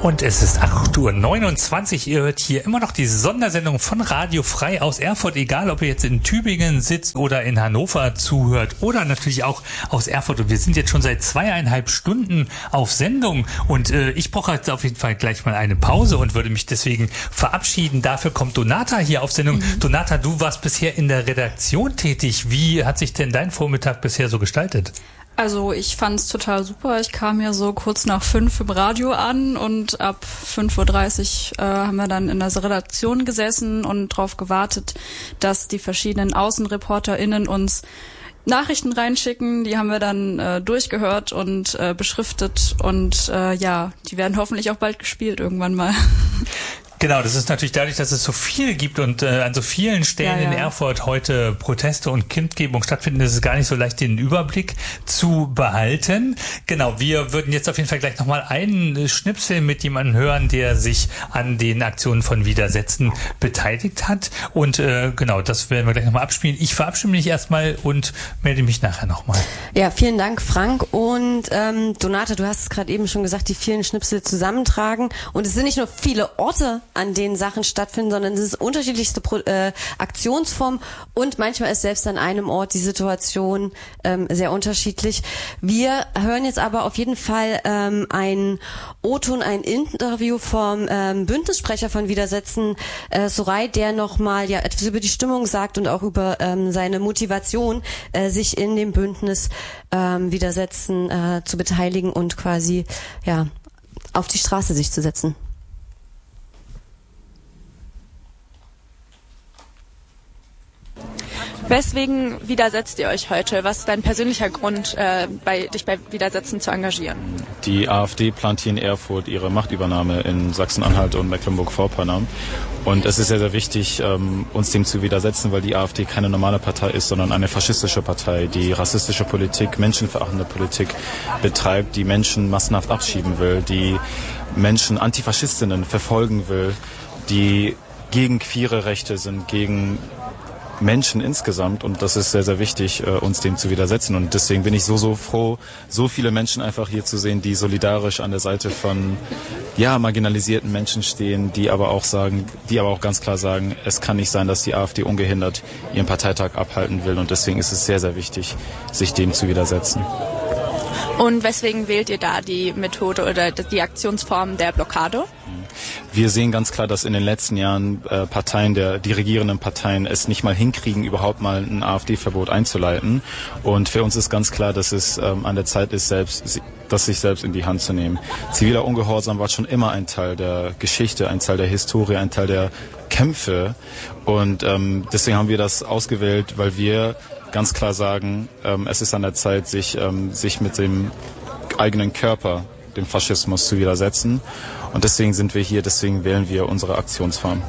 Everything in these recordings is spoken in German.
Und es ist 8:29 Uhr. Ihr hört hier immer noch die Sondersendung von Radio Frei aus Erfurt. Egal, ob ihr jetzt in Tübingen sitzt oder in Hannover zuhört oder natürlich auch aus Erfurt. Und wir sind jetzt schon seit 2,5 Stunden auf Sendung. Und ich brauche jetzt auf jeden Fall gleich mal eine Pause und würde mich deswegen verabschieden. Dafür kommt Donata hier auf Sendung. Donata, du warst bisher in der Redaktion tätig. Wie hat sich denn dein Vormittag bisher so gestaltet? Also ich fand's total super. Ich kam hier so kurz nach 5 im Radio an und ab 5:30 Uhr haben wir dann in der Redaktion gesessen und darauf gewartet, dass die verschiedenen AußenreporterInnen uns Nachrichten reinschicken. Die haben wir dann durchgehört und beschriftet und die werden hoffentlich auch bald gespielt irgendwann mal. Genau, das ist natürlich dadurch, dass es so viel gibt und an so vielen Stellen in Erfurt heute Proteste und Kundgebung stattfinden, ist es gar nicht so leicht, den Überblick zu behalten. Genau, wir würden jetzt auf jeden Fall gleich nochmal einen Schnipsel mit jemandem hören, der sich an den Aktionen von Widersetzen beteiligt hat. Und genau, das werden wir gleich nochmal abspielen. Ich verabschiede mich erstmal und melde mich nachher nochmal. Ja, vielen Dank, Frank. Und Donata, du hast es gerade eben schon gesagt, die vielen Schnipsel zusammentragen. Und es sind nicht nur viele Orte, an denen Sachen stattfinden, sondern es ist unterschiedlichste Aktionsformen und manchmal ist selbst an einem Ort die Situation sehr unterschiedlich. Wir hören jetzt aber auf jeden Fall ein O-Ton, ein Interview vom Bündnissprecher von Widersetzen, Soray, der nochmal etwas über die Stimmung sagt und auch über seine Motivation, sich in dem Bündnis Widersetzen zu beteiligen und quasi auf die Straße sich zu setzen. Weswegen widersetzt ihr euch heute? Was ist dein persönlicher Grund, dich bei Widersetzen zu engagieren? Die AfD plant hier in Erfurt ihre Machtübernahme in Sachsen-Anhalt und Mecklenburg-Vorpommern. Und es ist sehr, sehr wichtig, uns dem zu widersetzen, weil die AfD keine normale Partei ist, sondern eine faschistische Partei, die rassistische Politik, menschenverachtende Politik betreibt, die Menschen massenhaft abschieben will, die Menschen Antifaschistinnen verfolgen will, die gegen queere Rechte sind, gegen Menschen insgesamt, und das ist sehr, sehr wichtig, uns dem zu widersetzen. Und deswegen bin ich so froh, so viele Menschen einfach hier zu sehen, die solidarisch an der Seite von marginalisierten Menschen stehen, die aber auch ganz klar sagen, es kann nicht sein, dass die AfD ungehindert ihren Parteitag abhalten will. Und deswegen ist es sehr, sehr wichtig, sich dem zu widersetzen. Und weswegen wählt ihr da die Methode oder die Aktionsform der Blockade? Wir sehen ganz klar, dass in den letzten Jahren die regierenden Parteien es nicht mal hinkriegen, überhaupt mal ein AfD-Verbot einzuleiten. Und für uns ist ganz klar, dass es an der Zeit ist, das sich selbst in die Hand zu nehmen. Ziviler Ungehorsam war schon immer ein Teil der Geschichte, ein Teil der Historie, ein Teil der Kämpfe. Und deswegen haben wir das ausgewählt, weil wir ganz klar sagen, es ist an der Zeit, sich mit dem eigenen Körper dem Faschismus zu widersetzen. Und deswegen sind wir hier, deswegen wählen wir unsere Aktionsform.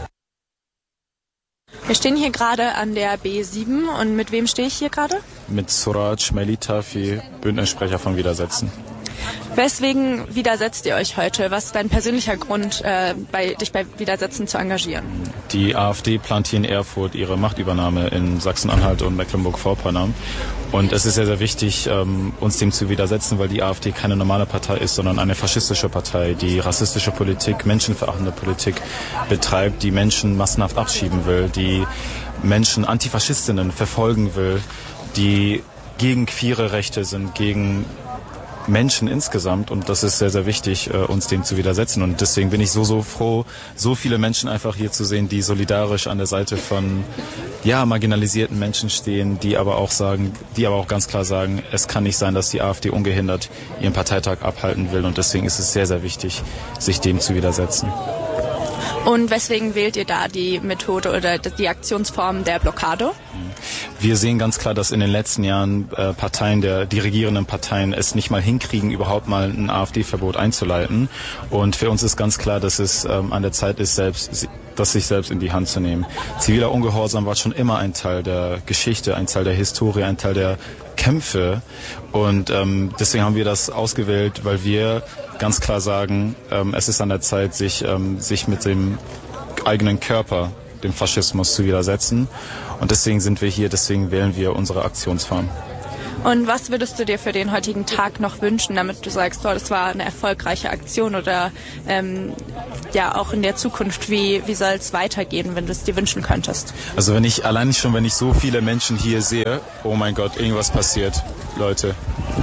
Wir stehen hier gerade an der B7 und mit wem stehe ich hier gerade? Mit Suraj Melitafi, Bündnissprecher von Widersetzen. Weswegen widersetzt ihr euch heute? Was ist dein persönlicher Grund, dich bei Widersetzen zu engagieren? Die AfD plant hier in Erfurt ihre Machtübernahme in Sachsen-Anhalt und Mecklenburg-Vorpommern. Und es ist sehr, sehr wichtig, uns dem zu widersetzen, weil die AfD keine normale Partei ist, sondern eine faschistische Partei, die rassistische Politik, menschenverachtende Politik betreibt, die Menschen massenhaft abschieben will, die Menschen Antifaschistinnen verfolgen will, die gegen queere Rechte sind, gegen Menschen insgesamt, und das ist sehr, sehr wichtig, uns dem zu widersetzen. Und deswegen bin ich so froh, so viele Menschen einfach hier zu sehen, die solidarisch an der Seite von marginalisierten Menschen stehen, die aber auch ganz klar sagen, es kann nicht sein, dass die AfD ungehindert ihren Parteitag abhalten will. Und deswegen ist es sehr, sehr wichtig, sich dem zu widersetzen. Und weswegen wählt ihr da die Methode oder die Aktionsform der Blockade? Wir sehen ganz klar, dass in den letzten Jahren die regierenden Parteien es nicht mal hinkriegen, überhaupt mal ein AfD-Verbot einzuleiten. Und für uns ist ganz klar, dass es an der Zeit ist, das sich selbst in die Hand zu nehmen. Ziviler Ungehorsam war schon immer ein Teil der Geschichte, ein Teil der Historie, ein Teil der Kämpfe. Und deswegen haben wir das ausgewählt, weil wir ganz klar sagen, es ist an der Zeit, sich mit dem eigenen Körper dem Faschismus zu widersetzen. Und deswegen sind wir hier, deswegen wählen wir unsere Aktionsform. Und was würdest du dir für den heutigen Tag noch wünschen, damit du sagst, das war eine erfolgreiche Aktion oder auch in der Zukunft, wie soll es weitergehen, wenn du es dir wünschen könntest? Also wenn ich so viele Menschen hier sehe, oh mein Gott, irgendwas passiert, Leute.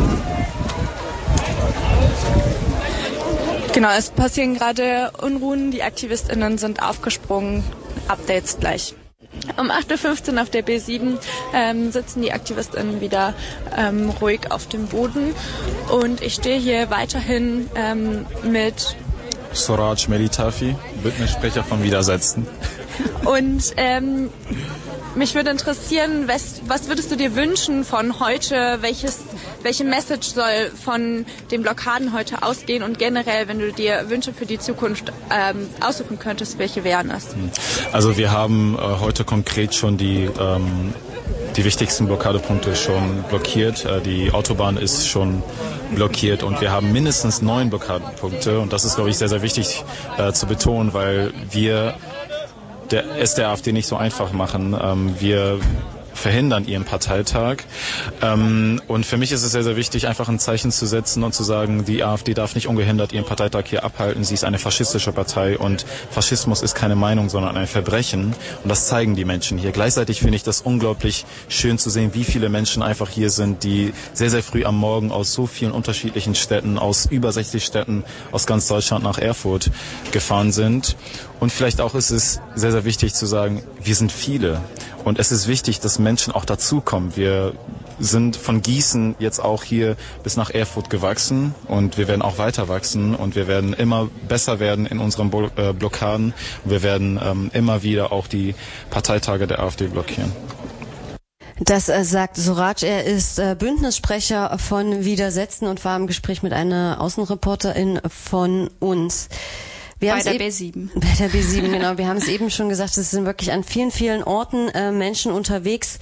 Genau, es passieren gerade Unruhen, die AktivistInnen sind aufgesprungen, Updates gleich. Um 8.15 Uhr auf der B7 sitzen die AktivistInnen wieder ruhig auf dem Boden und ich stehe hier weiterhin mit Suraj Melitafi, Bündnissprecher von Widersetzen. Und mich würde interessieren, was würdest du dir wünschen von heute? Welche Message soll von den Blockaden heute ausgehen? Und generell, wenn du dir Wünsche für die Zukunft aussuchen könntest, welche wären es? Also wir haben heute konkret schon die wichtigsten Blockadepunkte schon blockiert. Die Autobahn ist schon blockiert und wir haben mindestens 9 Blockadepunkte. Und das ist, glaube ich, sehr, sehr wichtig zu betonen, weil wir es der AfD nicht so einfach machen. Wir verhindern ihren Parteitag. Und für mich ist es sehr, sehr wichtig, einfach ein Zeichen zu setzen und zu sagen, die AfD darf nicht ungehindert ihren Parteitag hier abhalten. Sie ist eine faschistische Partei und Faschismus ist keine Meinung, sondern ein Verbrechen. Und das zeigen die Menschen hier. Gleichzeitig finde ich das unglaublich schön zu sehen, wie viele Menschen einfach hier sind, die sehr, sehr früh am Morgen aus so vielen unterschiedlichen Städten, aus über 60 Städten aus ganz Deutschland nach Erfurt gefahren sind. Und vielleicht auch ist es sehr, sehr wichtig zu sagen, wir sind viele. Und es ist wichtig, dass Menschen auch dazukommen. Wir sind von Gießen jetzt auch hier bis nach Erfurt gewachsen und wir werden auch weiter wachsen und wir werden immer besser werden in unseren Blockaden. Wir werden immer wieder auch die Parteitage der AfD blockieren. Das sagt Suraj. Er ist Bündnissprecher von Widersetzen und war im Gespräch mit einer Außenreporterin von uns. Bei der B7. Bei der B7, genau. Wir haben es eben schon gesagt, es sind wirklich an vielen, vielen Orten Menschen unterwegs,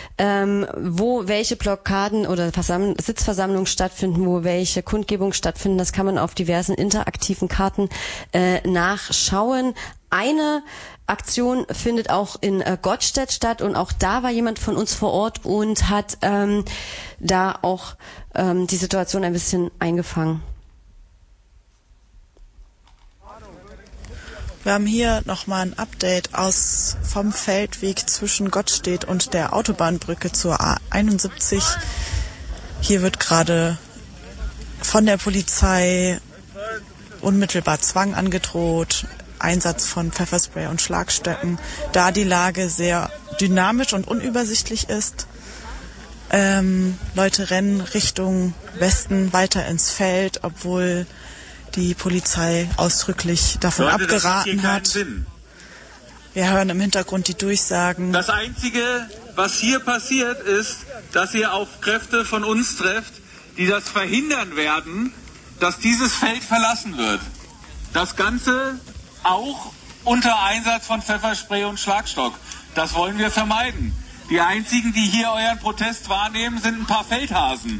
wo welche Blockaden oder Sitzversammlungen stattfinden, wo welche Kundgebungen stattfinden. Das kann man auf diversen interaktiven Karten nachschauen. Eine Aktion findet auch in Gottstedt statt und auch da war jemand von uns vor Ort und hat da auch die Situation ein bisschen eingefangen. Wir haben hier nochmal ein Update vom Feldweg zwischen Gottstedt und der Autobahnbrücke zur A71. Hier wird gerade von der Polizei unmittelbar Zwang angedroht, Einsatz von Pfefferspray und Schlagstöcken, da die Lage sehr dynamisch und unübersichtlich ist. Leute rennen Richtung Westen weiter ins Feld, obwohl die Polizei ausdrücklich davon abgeraten hat. Wir hören im Hintergrund die Durchsagen. Das Einzige, was hier passiert, ist, dass ihr auf Kräfte von uns trefft, die das verhindern werden, dass dieses Feld verlassen wird. Das Ganze auch unter Einsatz von Pfefferspray und Schlagstock. Das wollen wir vermeiden. Die einzigen, die hier euren Protest wahrnehmen, sind ein paar Feldhasen.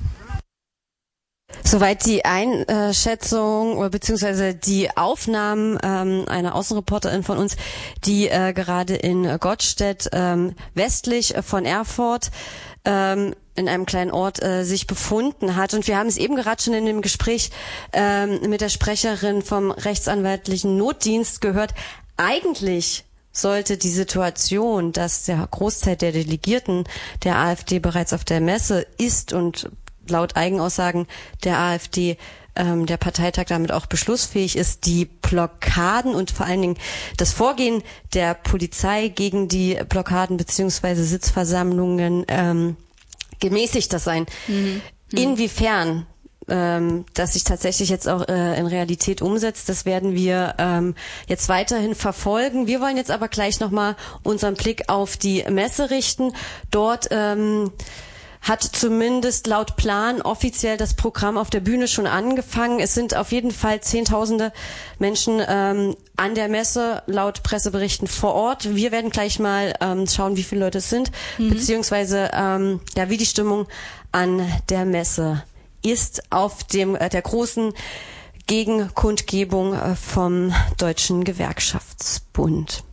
Soweit die Einschätzung bzw. die Aufnahmen einer Außenreporterin von uns, die gerade in Gottstedt westlich von Erfurt in einem kleinen Ort sich befunden hat. Und wir haben es eben gerade schon in dem Gespräch mit der Sprecherin vom rechtsanwaltlichen Notdienst gehört. Eigentlich sollte die Situation, dass der Großteil der Delegierten der AfD bereits auf der Messe ist und laut Eigenaussagen der AfD der Parteitag damit auch beschlussfähig ist, die Blockaden und vor allen Dingen das Vorgehen der Polizei gegen die Blockaden bzw. Sitzversammlungen gemäßigt das sein. Inwiefern das sich tatsächlich jetzt auch in Realität umsetzt, das werden wir jetzt weiterhin verfolgen. Wir wollen jetzt aber gleich nochmal unseren Blick auf die Messe richten. Dort hat zumindest laut Plan offiziell das Programm auf der Bühne schon angefangen. Es sind auf jeden Fall Zehntausende Menschen an der Messe, laut Presseberichten vor Ort. Wir werden gleich mal schauen, wie viele Leute es sind, beziehungsweise wie die Stimmung an der Messe ist auf der großen Gegenkundgebung vom Deutschen Gewerkschaftsbund.